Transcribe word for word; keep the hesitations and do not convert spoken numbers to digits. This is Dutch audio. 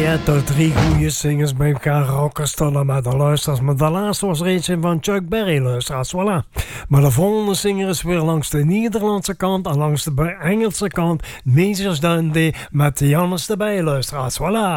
hebt er drie goede zingers bij elkaar rockers stellen met de luisteraars. Maar de laatste was er eentje van Chuck Berry, luisteraars, voilà. Maar de volgende zinger is weer langs de Nederlandse kant en langs de Engelse kant. Majors Dundee met Jannes erbij, luisteraars, voilà.